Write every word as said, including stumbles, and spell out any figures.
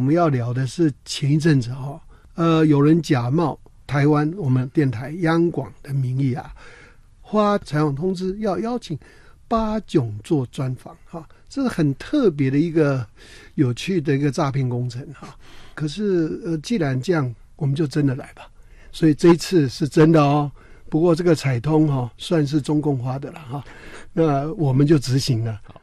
们要聊的是前一阵子哈、哦，呃，有人假冒台湾我们电台央广的名义啊，发采访通知要邀请八炯做专访哈，这是很特别的一个有趣的一个诈骗工程哈。可是呃，既然这样，我们就真的来吧。所以这一次是真的哦。不过这个彩通哈、哦，算是中共发的了哈，那我们就执行了。